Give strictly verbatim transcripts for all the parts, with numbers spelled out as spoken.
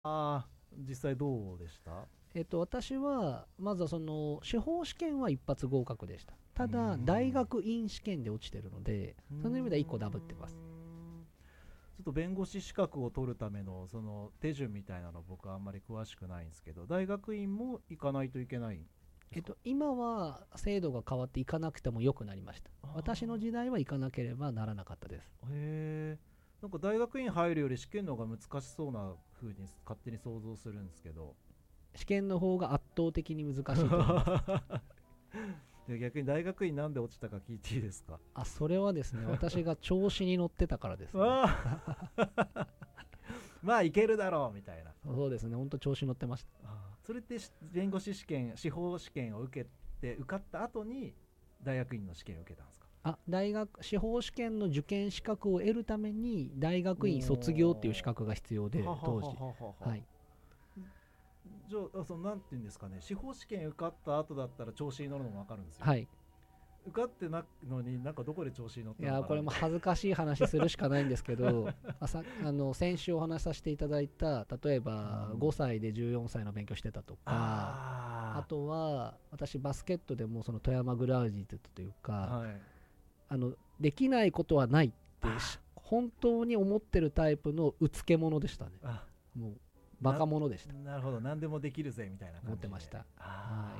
ああ、実際どうでした？ えっと、私は、まずはその、司法試験は一発合格でした。 うーただ、大ん。 学院試験で落ちてるので、 うーその意味ではいっこダブってます。 ん。ちょっと弁護士資格を取るためのその手順みたいなの僕はあんまり詳しくないんですけど、大学院も行かないといけないんですか？ えっと、今は制度が変わって行かなくても良くなりました。私のあ時代は行かなければならなかったです。 あー、へえ。なんか大学院入るより試験の方が難しそうな風に勝手に想像するんですけど。 試験の方が圧倒的に難しいと思います。 で逆に大学院なんで落ちたか聞いていいですか？ あ、それはですね、私が調子に乗ってたからですね。 ああまあいけるだろうみたいな。 そうですね、ほんと調子に乗ってました。 あーそれってし弁護士試験司法試験を受けて受かった後に大学院の試験を受けたんですか？ あ、大学、司法試験の受験資格を得るために、大学院卒業っていう資お格が必要ーはで、当時。 ははははは。 はい。 じゃあそのなんて言うんですかね、司法試験受かった後だったら調子に乗るのも分かるんですよ。 はい。 受かってなのになんかどこで調子に乗っいやー、 たのかこれもなみたいな。 恥ずかしい話するしかないんですけど、あさあの先週お話しさせていただいた、例えばうんごさいでじゅうよんさいの勉強してたとか、ああとは私バスケットでもその富山グラウジットというか、 あはい。 あのできないことはないってしあ本当に思ってるタイプのうつけ者でしたね。 あもうバなカ者でした。 なるほど、何でもできるぜみたいな思っ感じで。 てました。はい。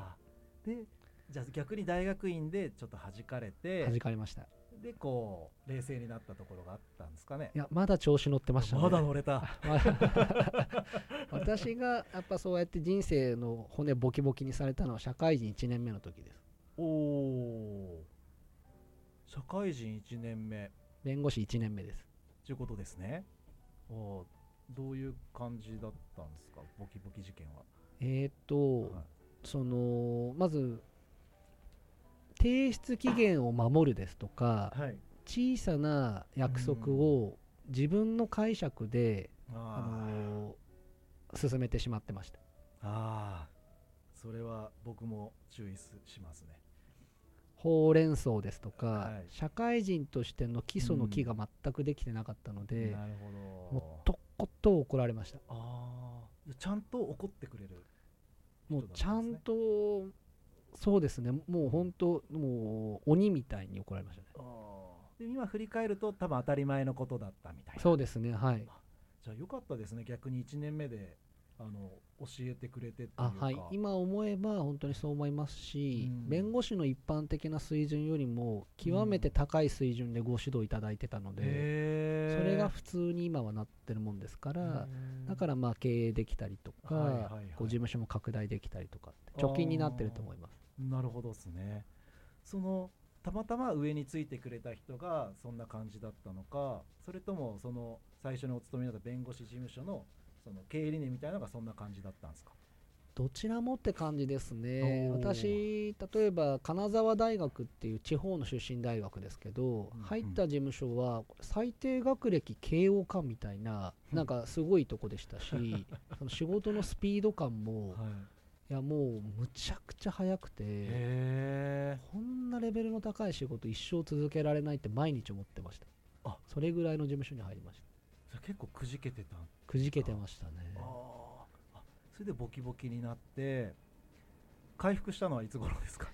ああで、じゃあ逆に大学院でちょっと弾かれて、 弾かれました。 でこう冷静になったところがあったんですかね？ いや、まだ調子乗ってましたまだね。 乗れた。 ま私がやっぱそうやって人生の骨ボキボキにされたのは社会人いちねんめの時です。 おお、社会人いちねんめ弁護士いちねんめです。 ということですね。おーどういう感じだったんですか、ボキボキ事件は？ えーっと、 はその、まず、提出期限を守るですとか、 い、はい、 小さなう約束ん、 を自分の解釈で、ああのー進めてしまってました。 ああーそれは僕も注意すしますね。 ほうれん草ですとか、 はい、 社会人としての基礎の木が全くできてなかったので、 なるもうほど。 とこと怒られました。 ああちゃんと怒ってくれるもう人だっちゃんたんですね。 と、そうですね、もう本当、もう鬼みたいに怒られましたね。 ああで今振り返ると多分当たり前のことだったみたいな。 そうですね、はい。 あじゃあよかったですね、逆にいちねんめであの教えてくれてってあ、はい。 いうか。 今思えば本当にそう思いますし、 うん弁護士の一般的な水準よりも極めてうん高い水準でご指導いただいてたので、それがへ普通に今はなってるもんですかえら、だからまあ経営できたりとはいか、 はいはい。 こう事務所も拡大できたりとかってあ貯金になってると思います。 あなるほどですね。そのたまたま上についてくれた人がそんな感じだったのか、それともその最初にお勤めになった弁護士事務所のその経営理念みたいなのがそんな感じだったんですか？ どちらもって感じですおね。 お私、例えば金沢大学っていう地方の出身大学ですけど、 ー、うん入っうんた事務所は最低学歴慶応科みたいな、なんかすごいとこでしたし、その仕事のスピード感も、 はい、 いやもうむちゃくちゃ速くて、 へえ。 こんなレベルの高い仕事一生続けられないって毎日思ってました。 あそれぐらいの事務所に入りました。 じゃあ結構くじけてたんくじけてか？ ましたね。 あーあそれでボキボキになって回復したのはいつ頃ですか？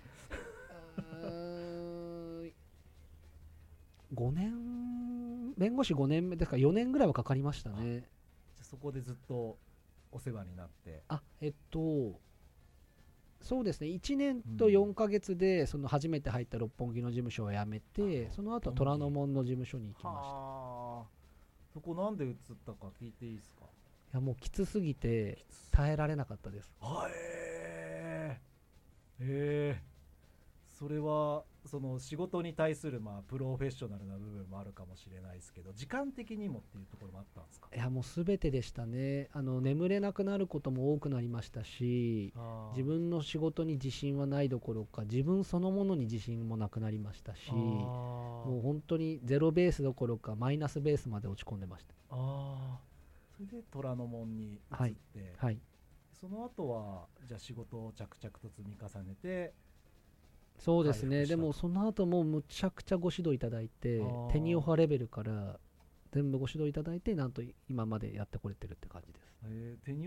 ごねん、弁護士ごねんめですからよねんぐらいはかかりましたあね。 じゃあそこでずっとお世話になって。 あ、えっと、そうですね、いちねんとうんよんかげつでその初めて入った六本木の事務所を辞めて、その後は虎ノ門の事務所に行きました。いはあそこなんで移ったか聞いていいですか？ や、もうきつすぎてきつ耐えられなかったです。 はえー、えーそれはその仕事に対するまあプロフェッショナルな部分もあるかもしれないですけど、時間的にもっていうところもあったんですか？ いや、もうすべてでしたね。あの、眠れなくなることも多くなりましたし、 あ自分の仕事に自信はないどころか、自分そのものに自信もなくなりましたし、 あもう本当にゼロベースどころかマイナスベースまで落ち込んでました。 あそれで虎ノ門に移っはい。 て、 はい。 その後はじゃあ仕事を着々と積み重ねてそうですね。 回復したと。 でもその後もむちゃくちゃご指導いただいて、テニオあハレベルから全部ご指導いただいて、なんと今までやってこれてるって感じです。 えー手に